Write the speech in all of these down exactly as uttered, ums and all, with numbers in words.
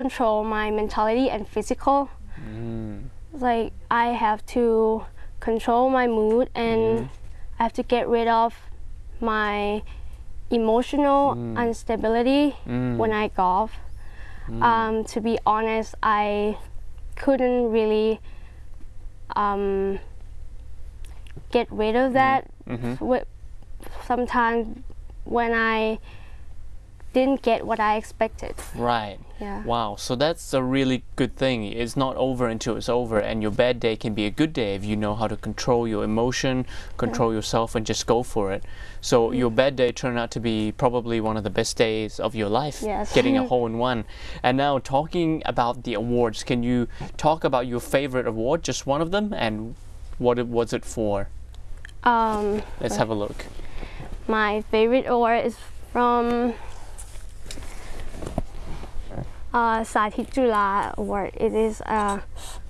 control my mentality and physical. Mm. Like I have to control my mood and Mm. I have to get rid of my emotional Mm. instability Mm. when I golf. Mm. Um, to be honest, I couldn't really um, get rid of that. Mm-hmm. Wi- Sometimes when I didn't get what I expected. Right. Yeah. Wow. So that's a really good thing. It's not over until it's over, and your bad day can be a good day if you know how to control your emotion, control yourself, and just go for it. So your bad day turned out to be probably one of the best days of your life. Yes. Getting a hole in one. And now talking about the awards, can you talk about your favorite award, just one of them, and what it, was it for? Um, Let's have a look. My favorite award is from uh, Sathit Jula Award. It is uh,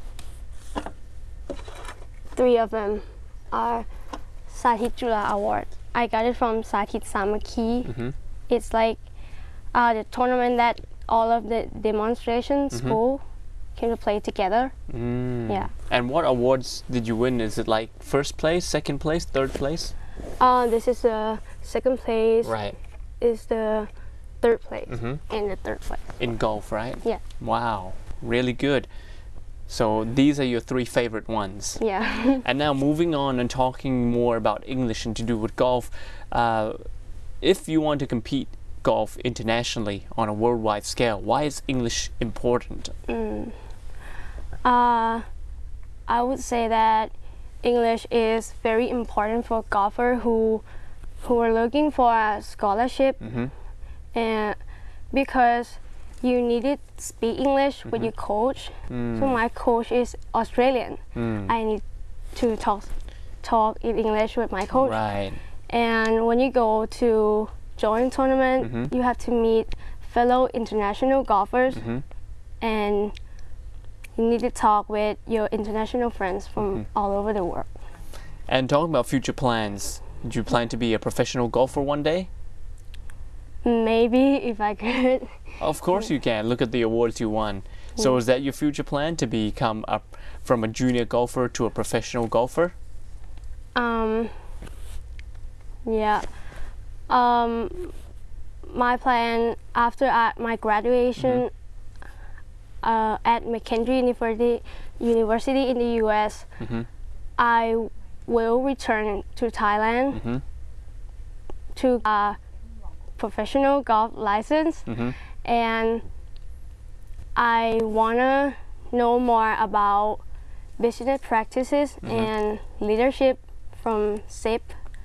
three of them are Sathit Jula Award. I got it from Sathit Samakhi. Mm-hmm. It's like uh, the tournament that all of the demonstration Mm-hmm. school came to play together. Mm. Yeah. And what awards did you win? Is it like first place, second place, third place? Uh, this is the second place. Right. Is the third place Mm-hmm. and the third place. In golf, right? Yeah. Wow, really good. So these are your three favorite ones. Yeah. And now moving on and talking more about English and to do with golf. Uh, if you want to compete golf internationally on a worldwide scale, why is English important? Mm. Uh, I would say that English is very important for golfer who who are looking for a scholarship, Mm-hmm. and because you need to speak English with Mhm. your coach. Mm. So my coach is Australian. Mm. I need to talk talk in English with my coach. Right. And when you go to join tournament, Mhm. you have to meet fellow international golfers, Mm-hmm. and you need to talk with your international friends from Mhm. all over the world. And talking about future plans, do you plan to be a professional golfer one day? Maybe if I could. Of course you can. Look at the awards you won. So is that your future plan, to become a, from a junior golfer to a professional golfer? Um, yeah. Um, my plan after I, my graduation uh, at McKendree University, University in the U S, Mm-hmm. I will return to Thailand Mm-hmm. to a professional golf license, Mm-hmm. and I wanna know more about business practices Mhm. and leadership from S I P.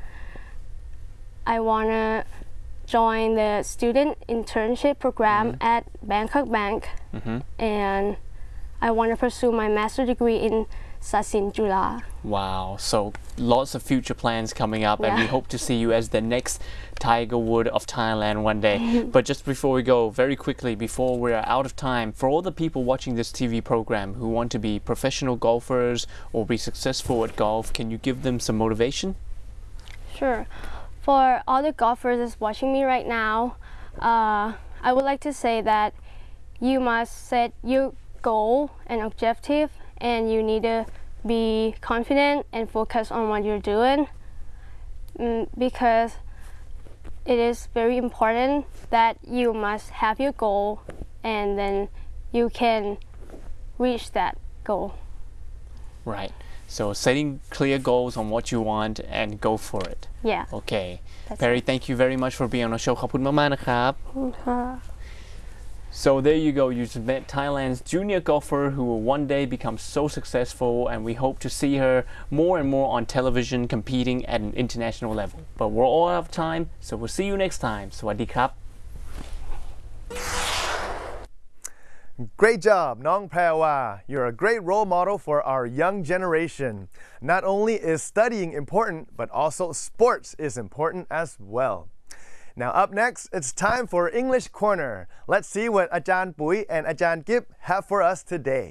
I wanna join the student internship program Mhm. at Bangkok Bank, Mm-hmm. and I wanna pursue my master's degree in Sasin Jula. Wow, so lots of future plans coming up, and we Yeah. hope to see you as the next Tiger Wood of Thailand one day. But just before we go, very quickly, before we're out of time, for all the people watching this T V program who want to be professional golfers or be successful at golf, can you give them some motivation? Sure. For all the golfers that's watching me right now, uh, I would like to say that you must set your goal and objective, and you need to be confident and focus on what you're doing, mm, because it is very important that you must have your goal, and then you can reach that goal. Right. So setting clear goals on what you want and go for it. Yeah. Okay. That's Perry, thank you very much for being on the show. ขอบคุณมากๆนะครับ it. So there you go, you just met Thailand's junior golfer who will one day become so successful, and we hope to see her more and more on television competing at an international level. But we're all out of time, so we'll see you next time. สวัสดีครับ Great job, Nong Prawa. You're a great role model for our young generation. Not only is studying important, but also sports is important as well. Now up next, it's time for English Corner. Let's see what Ajahn Pui and Ajahn Gip have for us today.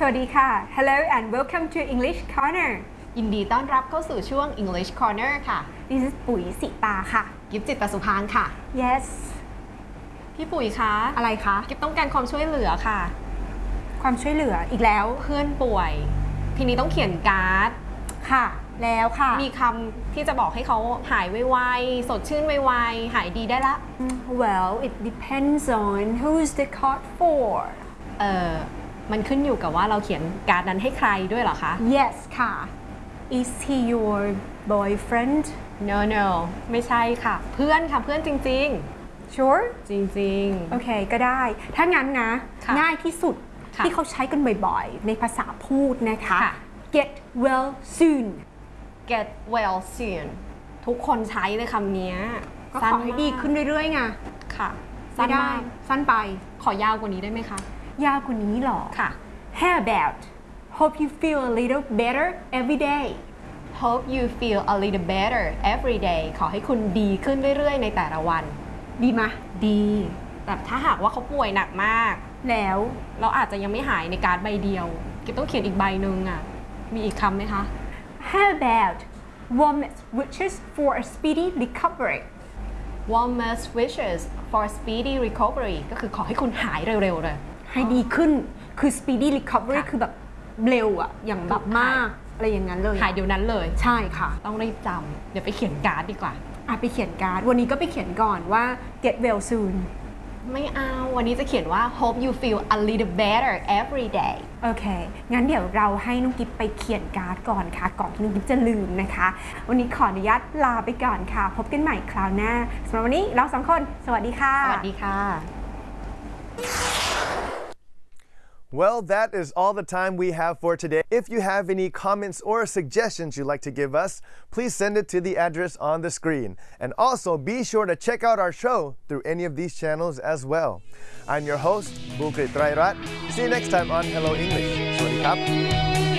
สวัสดีค่ะ Hello and welcome to English Corner ยินดีต้อนรับเข้าสู่ช่วง English Corner ค่ะ This is ปุ๋ยสิตาค่ะกิฟจิตตสุพานค่ะ Yes พี่ปุ๋ยคะอะไรคะกิฟต้องการความช่วยเหลือค่ะความช่วยเหลืออีกแล้วเพื่อนป่วย ทีนี้ต้องเขียนการ์ดค่ะ แล้วค่ะมีคำที่จะบอกให้เขาหายไวๆ สดชื่นไวๆ หายดีได้ละ Well it depends on who's the card for เออมันขึ้นอยู่กับว่าเราเขียนการ์ดนั้นให้ใครด้วยเหรอคะ Yes ค่ะ Is he your boyfriend No no ไม่ใช่ค่ะ เพื่อนค่ะเพื่อนจริง Sure ๆ จริงโอเคก็ได้ ถ้างั้นนะค่ะง่ายที่สุดค่ะที่เขาใช้กันบ่อยๆ ในภาษาพูดนะคะค่ะ Get well soon ๆ Get well soon ทุกคนใช้เลยคำนี้ก็ขอให้ดีขึ้นเรื่อยๆไงค่ะไม่สั้นได้มากสั้นไปขอยาวกว่านี้ได้ไหมคะยากกว่านี้หรอค่ะ How about hope you feel a little better every day Hope you feel a little better every day ขอให้คุณดีขึ้นเรื่อยๆ ในแต่ละวันดีไหมดี แต่ถ้าหากว่าเขาป่วยหนักมากแล้วเราอาจจะยังไม่หายในการ์ดใบเดียวกิฟต้องเขียนอีกใบหนึ่งอ่ะ มีอีกคำไหมคะ How about warmest wishes for a speedy recovery Warmest wishes for speedy recovery ก็คือขอให้คุณหายเร็วๆเลยให้ดีขึ้น คือ speedy recovery ค่ะคือแบบเร็วอะอย่างแบบมาก อะไรอย่างนั้นเลยหายเดี๋ยวนั้นเลยใช่ค่ะต้องรีบจำเดี๋ยวไปเขียนการ์ดดีกว่าอ่ะไปเขียนการ์ด วันนี้ก็ไปเขียนก่อนว่า get well soon ไม่เอา วันนี้จะเขียนว่า Hope you feel a little better every day โอเค งั้นเดี๋ยวเราให้น้องกิฟไปเขียนการ์ดก่อนค่ะ ก่อนที่น้องกิฟจะลืมนะคะ วันนี้ขออนุญาตลาไปก่อนค่ะ พบกันใหม่คราวหน้าสำหรับวันนี้เราสองคน สวัสดีค่ะสวัสดีค่ะ Well, that is all the time we have for today. If you have any comments or suggestions you'd like to give us, please send it to the address on the screen. And also be sure to check out our show through any of these channels as well. I'm your host, Bukrit Rairat. See you next time on Hello English. สวัสดีครับ